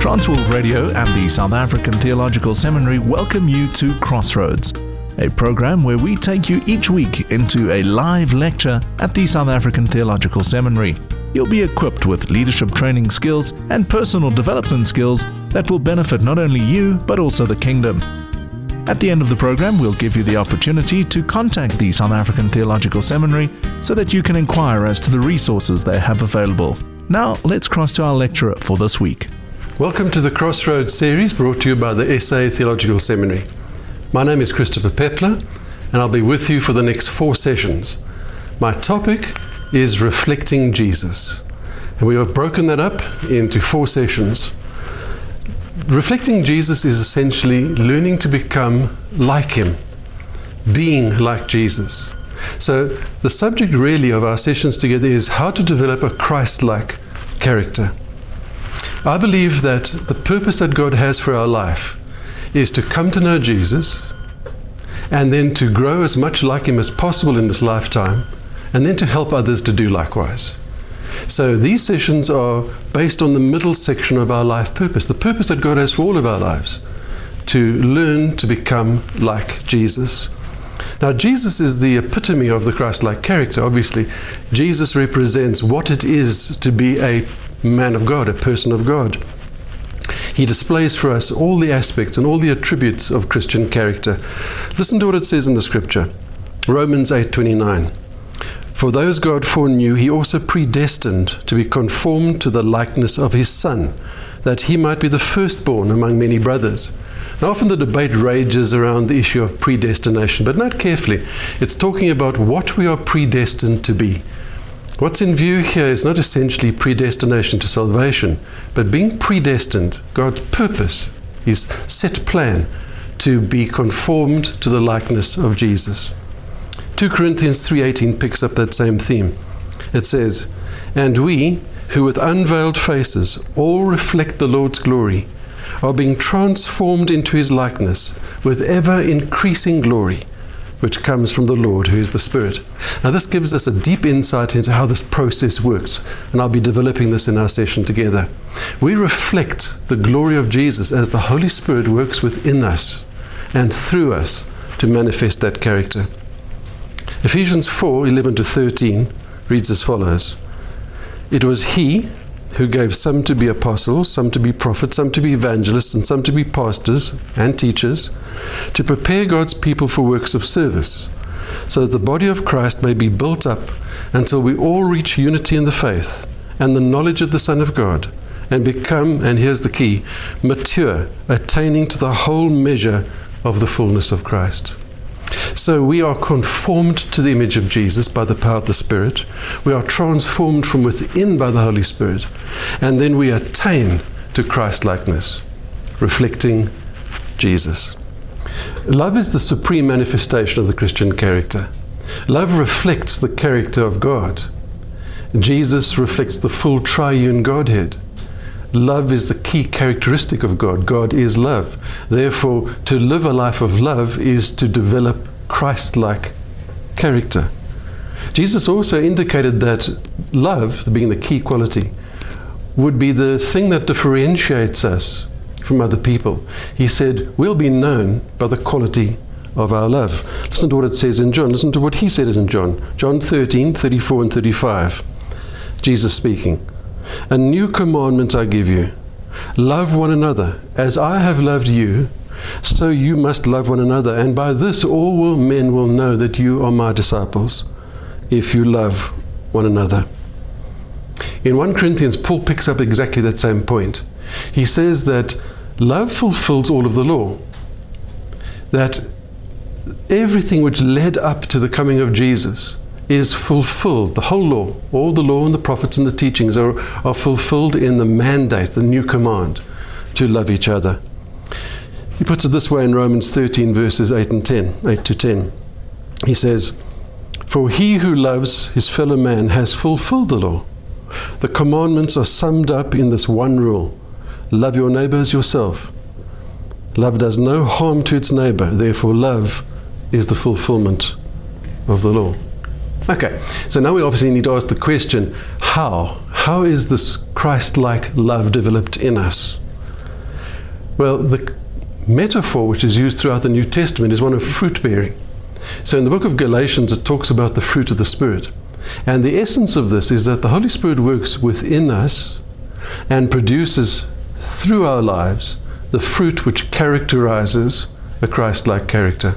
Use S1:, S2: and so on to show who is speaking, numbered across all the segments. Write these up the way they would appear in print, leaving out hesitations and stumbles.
S1: Transworld Radio and the South African Theological Seminary welcome you to Crossroads, a program where we take you each week into a live lecture at the South African Theological Seminary. You'll be equipped with leadership training skills and personal development skills that will benefit not only you, but also the kingdom. At the end of the program, we'll give you the opportunity to contact the South African Theological Seminary so that you can inquire as to the resources they have available. Now, let's cross to our lecturer for this week.
S2: Welcome to the Crossroads series brought to you by the SA Theological Seminary. My name is Christopher Pepler, and I'll be with you for the next 4 sessions. My topic is Reflecting Jesus, and we have broken that up into 4 sessions. Reflecting Jesus is essentially learning to become like Him, being like Jesus. So the subject really of our sessions together is how to develop a Christ-like character. I believe that the purpose that God has for our life is to come to know Jesus and then to grow as much like Him as possible in this lifetime, and then to help others to do likewise. So these sessions are based on the middle section of our life purpose, the purpose that God has for all of our lives, to learn to become like Jesus. Now, Jesus is the epitome of the Christ-like character. Obviously, Jesus represents what it is to be a man of God, a person of God. He displays for us all the aspects and all the attributes of Christian character. Listen to what it says in the scripture. Romans 8:29. For those God foreknew, He also predestined to be conformed to the likeness of His Son, that He might be the firstborn among many brothers. Now, often the debate rages around the issue of predestination, but note carefully, it's talking about what we are predestined to be. What's in view here is not essentially predestination to salvation, but being predestined, God's purpose, His set plan to be conformed to the likeness of Jesus. 2 Corinthians 3:18 picks up that same theme. It says, "And we, who with unveiled faces all reflect the Lord's glory, are being transformed into His likeness with ever increasing glory, which comes from the Lord, who is the Spirit." Now this gives us a deep insight into how this process works, and I'll be developing this in our session together. We reflect the glory of Jesus as the Holy Spirit works within us and through us to manifest that character. Ephesians 4:11-13 reads as follows. "It was He who gave some to be apostles, some to be prophets, some to be evangelists, and some to be pastors and teachers, to prepare God's people for works of service, so that the body of Christ may be built up until we all reach unity in the faith and the knowledge of the Son of God, and become," and here's the key, "mature, attaining to the whole measure of the fullness of Christ." So we are conformed to the image of Jesus by the power of the Spirit. We are transformed from within by the Holy Spirit. And then we attain to Christ-likeness, reflecting Jesus. Love is the supreme manifestation of the Christian character. Love reflects the character of God. Jesus reflects the full triune Godhead. Love is the key characteristic of God. God is love. Therefore, to live a life of love is to develop Christ-like character. Jesus also indicated that love, being the key quality, would be the thing that differentiates us from other people. He said, we'll be known by the quality of our love. Listen to what it says in John. Listen to what He said in John. John 13:34 and 35. Jesus speaking. "A new commandment I give you, love one another. As I have loved you, so you must love one another. And by this all men will know that you are my disciples, if you love one another." In 1 Corinthians, Paul picks up exactly that same point. He says that love fulfills all of the law. That everything which led up to the coming of Jesus is fulfilled. The whole law, all the law and the prophets and the teachings are fulfilled in the mandate, the new command, to love each other. He puts it this way in Romans 13 verses 8 to 10. He says, "For he who loves his fellow man has fulfilled the law. The commandments are summed up in this one rule: love your neighbor as yourself. Love does no harm to its neighbor. Therefore, love is the fulfillment of the law." Okay, so now we obviously need to ask the question, how? How is this Christ-like love developed in us? Well, the metaphor which is used throughout the New Testament is one of fruit bearing. So in the book of Galatians, it talks about the fruit of the Spirit. And the essence of this is that the Holy Spirit works within us and produces through our lives the fruit which characterizes a Christ-like character.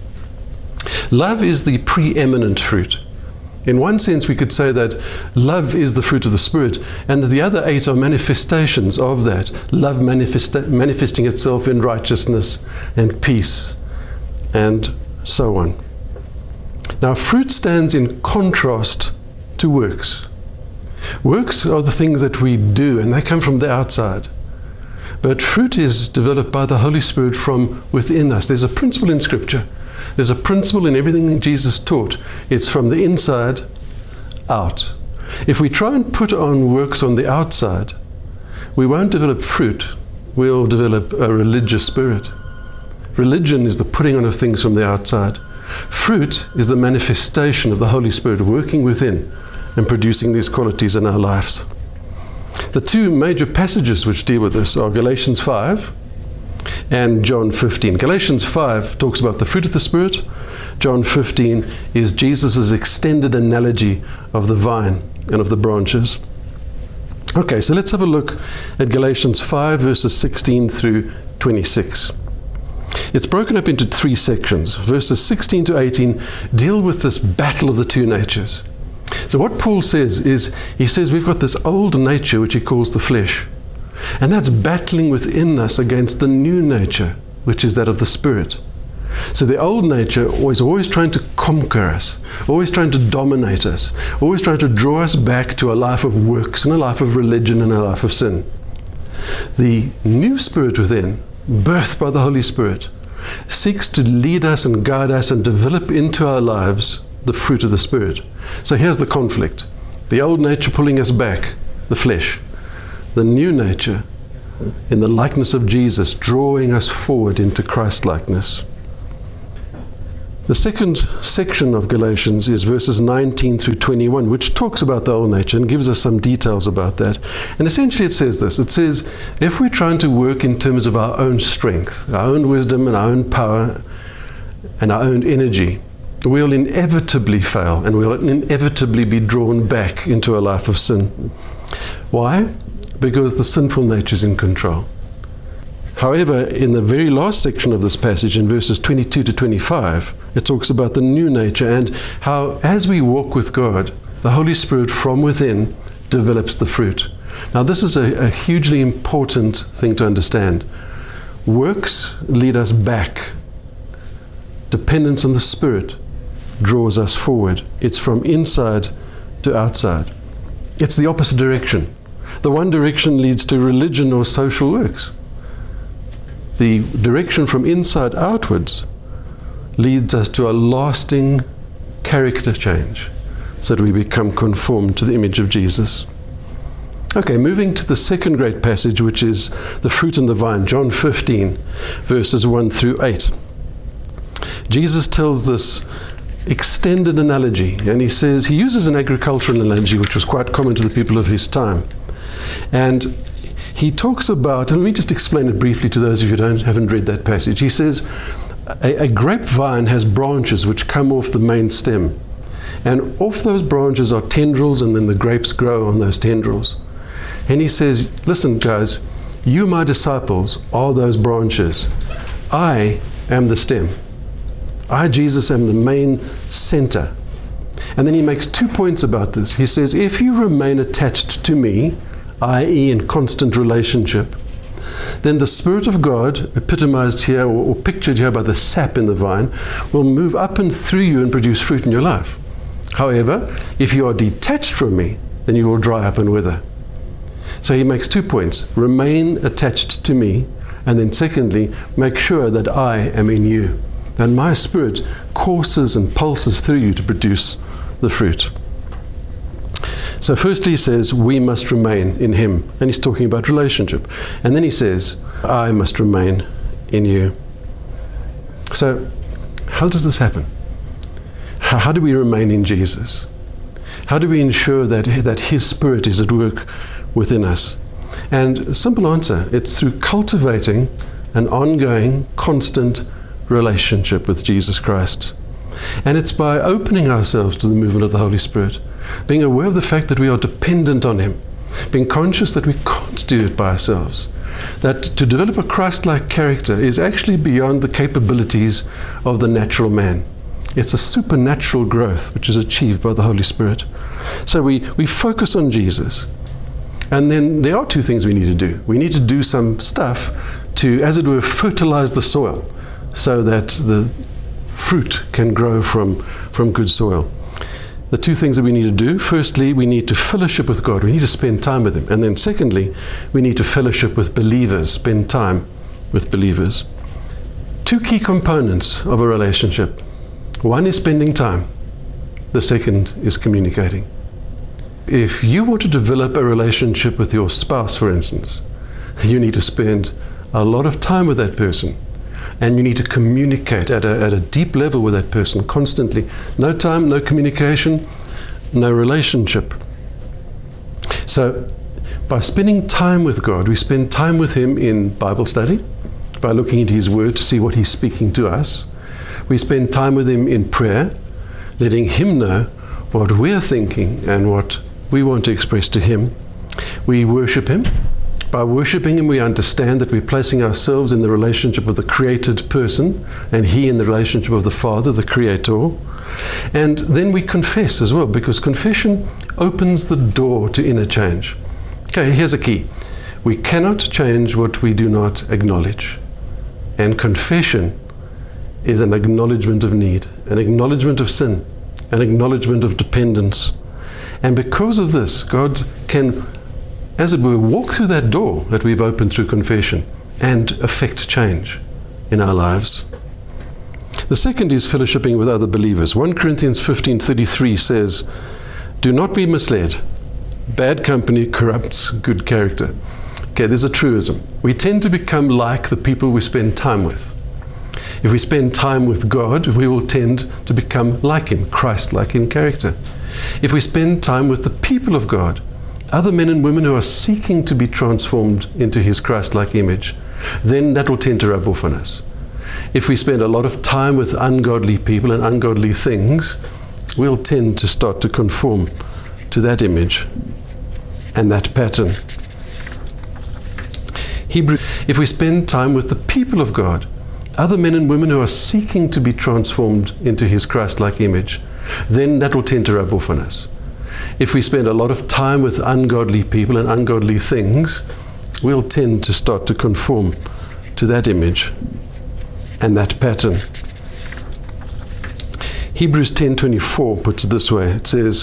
S2: Love is the preeminent fruit. In one sense, we could say that love is the fruit of the Spirit, and the other 8 are manifestations of that. Love manifesting itself in righteousness and peace, and so on. Now, fruit stands in contrast to works. Works are the things that we do, and they come from the outside. But fruit is developed by the Holy Spirit from within us. There's a principle in Scripture. There's a principle in everything that Jesus taught. It's from the inside out. If we try and put on works on the outside, we won't develop fruit. We'll develop a religious spirit. Religion is the putting on of things from the outside. Fruit is the manifestation of the Holy Spirit working within and producing these qualities in our lives. The 2 major passages which deal with this are Galatians 5 and John 15. Galatians 5 talks about the fruit of the Spirit. John 15 is Jesus' extended analogy of the vine and of the branches. Okay, so let's have a look at Galatians 5 verses 16 through 26. It's broken up into 3 sections. Verses 16 to 18 deal with this battle of the 2 natures. So what Paul says is, he says we've got this old nature which he calls the flesh. And that's battling within us against the new nature, which is that of the Spirit. So the old nature is always trying to conquer us, always trying to dominate us, always trying to draw us back to a life of works and a life of religion and a life of sin. The new spirit within, birthed by the Holy Spirit, seeks to lead us and guide us and develop into our lives the fruit of the Spirit. So here's the conflict. The old nature pulling us back, the flesh. The new nature, in the likeness of Jesus, drawing us forward into Christ-likeness. The second section of Galatians is verses 19 through 21, which talks about the old nature and gives us some details about that. And essentially it says this. It says, if we're trying to work in terms of our own strength, our own wisdom and our own power and our own energy, we'll inevitably fail and we'll inevitably be drawn back into a life of sin. Why? Because the sinful nature is in control. However, in the very last section of this passage, in verses 22 to 25, it talks about the new nature and how, as we walk with God, the Holy Spirit from within develops the fruit. Now, this is a hugely important thing to understand. Works lead us back. Dependence on the Spirit draws us forward. It's from inside to outside. It's the opposite direction. The one direction leads to religion or social works. The direction from inside outwards leads us to a lasting character change so that we become conformed to the image of Jesus. Okay, moving to the second great passage, which is the fruit and the vine, John 15, verses 1 through 8. Jesus tells this extended analogy, and he uses an agricultural analogy which was quite common to the people of his time. And he talks about, and let me just explain it briefly to those of you who haven't read that passage. He says, a grapevine has branches which come off the main stem. And off those branches are tendrils, and then the grapes grow on those tendrils. And he says, listen guys, you my disciples are those branches. I am the stem. I, Jesus, am the main center. And then he makes 2 points about this. He says, if you remain attached to me, i.e. in constant relationship, then the Spirit of God, epitomized here or pictured here by the sap in the vine, will move up and through you and produce fruit in your life. However, if you are detached from me, then you will dry up and wither. So he makes 2 points. Remain attached to me, and then secondly, make sure that I am in you, that my Spirit courses and pulses through you to produce the fruit. So firstly he says, we must remain in him. And he's talking about relationship. And then he says, I must remain in you. So how does this happen? How do we remain in Jesus? How do we ensure that his Spirit is at work within us? And a simple answer, it's through cultivating an ongoing, constant relationship with Jesus Christ. And it's by opening ourselves to the movement of the Holy Spirit, being aware of the fact that we are dependent on Him, being conscious that we can't do it by ourselves, that to develop a Christ-like character is actually beyond the capabilities of the natural man. It's a supernatural growth which is achieved by the Holy Spirit. So we focus on Jesus. And then there are two things we need to do. We need to do some stuff to, as it were, fertilize the soil so that the fruit can grow from good soil. The two things that we need to do: firstly, we need to fellowship with God. We need to spend time with Him. And then secondly, we need to fellowship with believers, spend time with believers. Two key components of a relationship. One is spending time. The second is communicating. If you want to develop a relationship with your spouse, for instance, you need to spend a lot of time with that person. And you need to communicate at a deep level with that person constantly. No time, no communication, no relationship. So by spending time with God, we spend time with Him in Bible study, by looking into His Word to see what He's speaking to us. We spend time with Him in prayer, letting Him know what we're thinking and what we want to express to Him. We worship Him. By worshiping Him, we understand that we're placing ourselves in the relationship of the created person, and He in the relationship of the Father, the Creator. And then we confess as well, because confession opens the door to inner change. Okay, here's a key. We cannot change what we do not acknowledge. And confession is an acknowledgement of need, an acknowledgement of sin, an acknowledgement of dependence. And because of this, God can, as it were, walk through that door that we've opened through confession and affect change in our lives. The second is fellowshipping with other believers. 1 Corinthians 15:33 says, "Do not be misled. Bad company corrupts good character." Okay, there's a truism. We tend to become like the people we spend time with. If we spend time with God, we will tend to become like Him, Christ-like in character. If we spend time with the people of God, other men and women who are seeking to be transformed into His Christ-like image, then that will tend to rub off on us. If we spend a lot of time with ungodly people and ungodly things, we'll tend to start to conform to that image and that pattern. If we spend time with the people of God, other men and women who are seeking to be transformed into His Christ-like image, then that will tend to rub off on us. If we spend a lot of time with ungodly people and ungodly things, we'll tend to start to conform to that image and that pattern. Hebrews 10:24 puts it this way. It says,